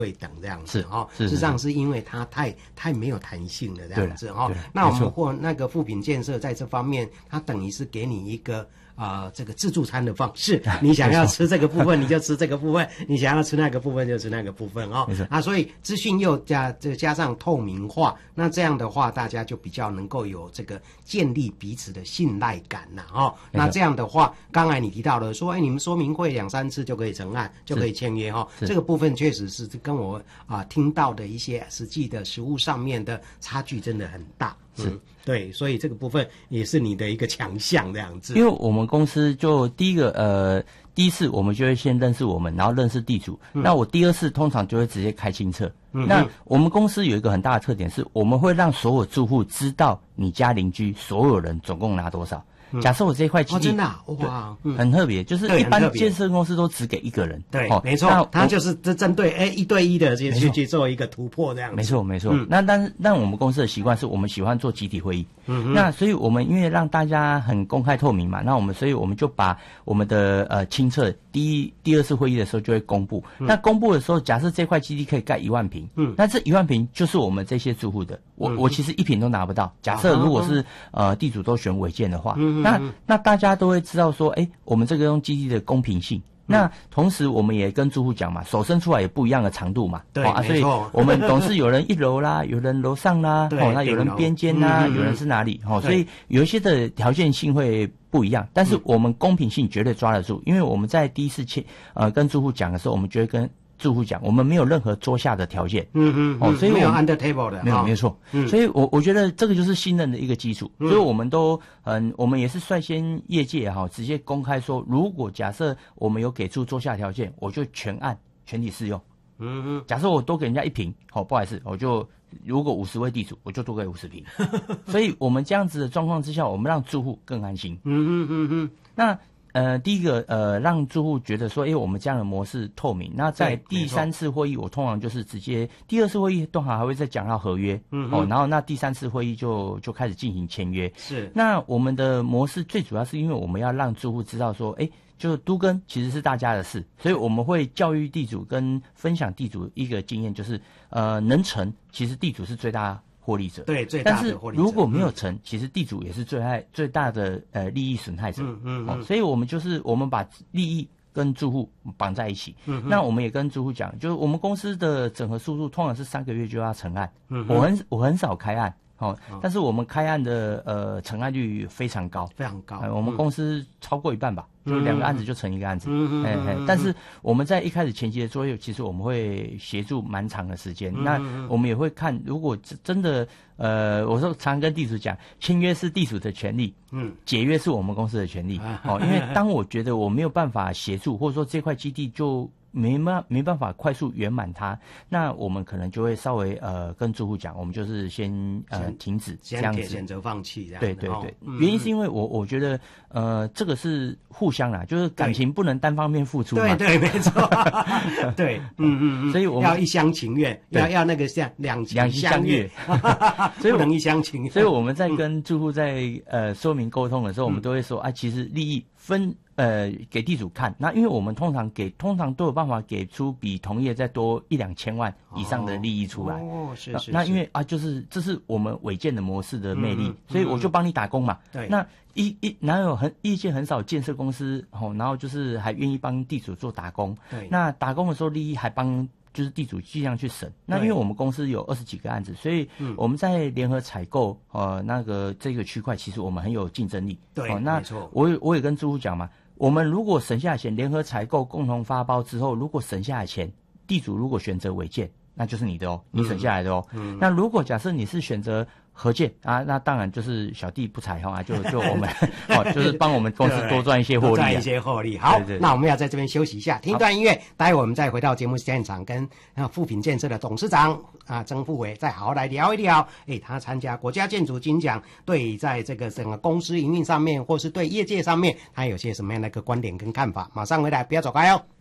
对等这样子是事实上是因为它太没有弹性了这样子那我们或那个富品建设在这方面，它等于是给你一个这个自助餐的方式，你想要吃这个部分你就吃这个部分，你想要吃那个部分就吃那个部分所以资讯又加上透明化，那这样的话大家就比较能够有这个建立彼此的信赖感那这样的话，刚才你提到了说，你们说明会2-3次就可以成案，就可以签约这个部分确实是跟我听到的一些实际的实务上面的差距真的很大。对，所以这个部分也是你的一个强项这样子。 因为我们公司就第一次我们就会先认识我们，然后认识地主。那我第2次通常就会直接开清册。那我们公司有一个很大的特点是，我们会让所有住户知道你家邻居所有人总共拿多少。假设我这一块基地真的哇， 很特别，就是一般建设公司都只给一个人， 对，没错，他就是针对1对1的去做一个突破这样子， 没错没错。但我们公司的习惯是我们喜欢做集体会议，那所以我们因为让大家很公开透明嘛，所以我们就把我们的清册第2次会议的时候就会公布。那公布的时候，假设这块基地可以盖1万坪，那这1万坪就是我们这些住户的，我其实1坪都拿不到。假设如果是地主都选违建的话，那大家都会知道说，我们这个用基地的公平性。那同时我们也跟住户讲嘛，手伸出来也不一样的长度嘛， 对， 所以我们总是有人1楼啦，有人楼上啦，那有人边间啦，有人是哪里，所以有一些的条件性会不一样，但是我们公平性绝对抓得住，因为我们在第一次跟住户讲的时候，我们就会跟住户讲，我们没有任何桌下的条件，所以没有 under table 的， 没错，所以我觉得这个就是信任的一个基础，所以我们都我们也是率先业界直接公开说，如果假设我们有给出桌下条件，我就全案全体适用。假设我多给人家1坪，不好意思，我就如果50位地主，我就多给50坪，所以我们这样子的状况之下，我们让住户更安心。那第一个让住户觉得说，我们这样的模式透明。那在第3次会议，我通常就是直接第2次会议通常还会再讲到合约，然后那第3次会议就开始进行签约。 是， 那我们的模式最主要是因为我们要让住户知道说，就是都更其实是大家的事，所以我们会教育地主跟分享地主一个经验，就是能成，其实地主是最大获利者， 对，最大的获利者。但是如果没有成，其实地主也是最大的利益损害者。所以我们把利益跟住户绑在一起。那我们也跟住户讲，就是我们公司的整合速度通常是3个月就要成案。我很少开案。但是我们开案的成案率非常高， 非常高。 我们公司超过一半吧，就2个案子就成1个案子。但是我们在一开始前期的作业，其实我们会协助蛮长的时间。那我们也会看，如果真的我说常跟地主讲，签约是地主的权利，解约是我们公司的权利。因为当我觉得我没有办法协助，或者说这块基地就没办法快速圆满它，那我们可能就会稍微跟住户讲，我们就是先停止这样子， 选择放弃这样。 对对对，原因是因为我觉得这个是互相啦，就是感情不能单方面付出嘛。 对，没错。对， 所以我们要一厢情愿，要那个像两情相悦，所以不能一厢情愿。 所以我们在跟住户在说明沟通的时候，我们都会说其实利益分。给地主看，那因为我们通常都有办法给出比同业再多1-2千万以上的利益出来。 是。 那因为就是这是我们违建的模式的魅力，所以我就帮你打工嘛。 对。 那哪有业界很少建设公司，然后就是还愿意帮地主做打工。 对。 那打工的时候利益还帮。就是地主尽量去省。那因为我们公司有20几个案子，所以我们在联合采购这个区块，其实我们很有竞争力。 对， 那没错。 我也跟住户讲嘛，我们如果省下钱，联合采购共同发包之后，如果省下来钱，地主如果选择违建，那就是你的哦，你省下来的哦。那如果假设你是选择合建那当然就是小弟不才就我们就是帮我们公司多赚一些获利， 多赚一些获利。好， 对， 那我们要在这边休息一下，听段音乐，待会我们再回到节目现场，跟富品建设的董事长曾富伟再好好来聊一聊。他参加国家建筑金奖，对在这个整个公司营运上面，或是对业界上面，他有些什么样的一个观点跟看法？马上回来，不要走开哦。